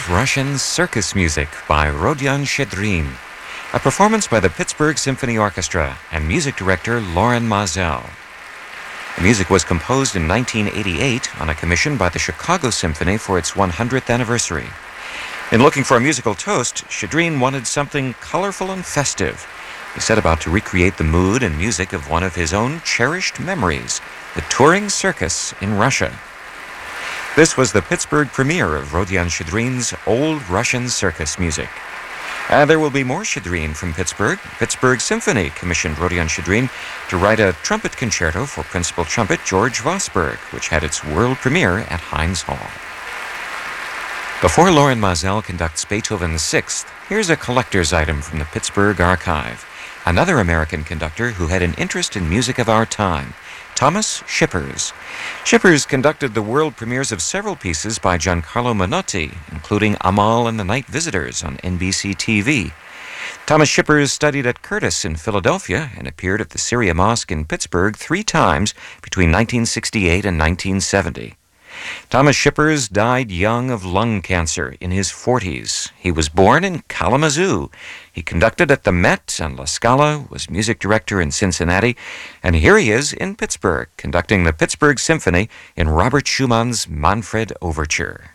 Russian Circus Music by Rodion Shchedrin, a performance by the Pittsburgh Symphony Orchestra and music director Loren Maazel. The music was composed in 1988 on a commission by the Chicago Symphony for its 100th anniversary. In looking for a musical toast, Shchedrin wanted something colorful and festive. He set about to recreate the mood and music of one of his own cherished memories, the touring circus in Russia. This was the Pittsburgh premiere of Rodion Shchedrin's Old Russian Circus Music. There will be more Shchedrin from Pittsburgh. Pittsburgh Symphony commissioned Rodion Shchedrin to write a trumpet concerto for principal trumpet George Vosburgh, which had its world premiere at Heinz Hall. Before Loren Maazel conducts Beethoven's Sixth, here's a collector's item from the Pittsburgh Archive. Another American conductor who had an interest in music of our time, Thomas Shippers. Shippers conducted the world premieres of several pieces by Giancarlo Menotti, including Amal and the Night Visitors on NBC TV. Thomas Shippers studied at Curtis in Philadelphia and appeared at the Syria Mosque in Pittsburgh 3 times between 1968 and 1970. Thomas Shippers died young of lung cancer in his 40s. He was born in Kalamazoo. He conducted at the Met and La Scala, was music director in Cincinnati, and here he is in Pittsburgh, conducting the Pittsburgh Symphony in Robert Schumann's Manfred Overture.